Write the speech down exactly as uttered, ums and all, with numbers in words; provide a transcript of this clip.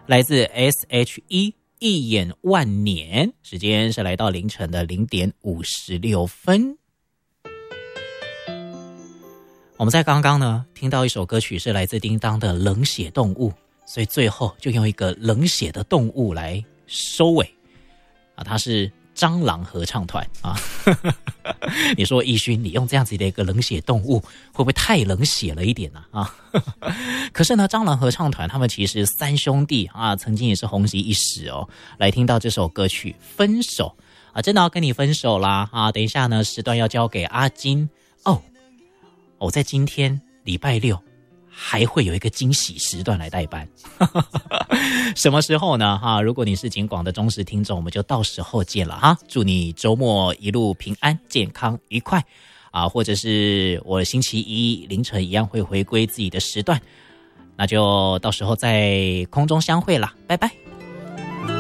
来自 S H E 一眼万年，时间是来到凌晨的零点五十六分。我们在刚刚呢听到一首歌曲是来自叮当的冷血动物，所以最后就用一个冷血的动物来收尾啊，它是蟑螂合唱团啊。你说奕勋，你用这样子的一个冷血动物会不会太冷血了一点呢？ 啊, 啊可是呢，蟑螂合唱团他们其实三兄弟啊，曾经也是红极一时哦。来听到这首歌曲《分手》啊，真的要跟你分手啦啊！等一下呢，时段要交给阿金哦。我在今天礼拜六还会有一个惊喜时段来代班。什么时候呢？哈，如果你是警广的忠实听众，我们就到时候见了哈。祝你周末一路平安、健康、愉快啊！或者是我星期一凌晨一样会回归自己的时段，那就到时候在空中相会啦，拜拜。